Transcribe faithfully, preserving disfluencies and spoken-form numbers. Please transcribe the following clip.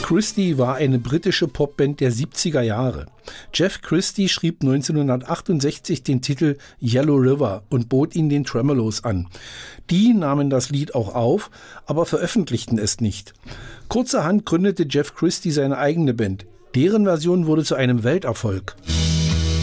Christie war eine britische Popband der siebziger Jahre. Jeff Christie schrieb neunzehnhundertachtundsechzig den Titel Yellow River und bot ihn den Tremolos an. Die nahmen das Lied auch auf, aber veröffentlichten es nicht. Kurzerhand gründete Jeff Christie seine eigene Band. Deren Version wurde zu einem Welterfolg.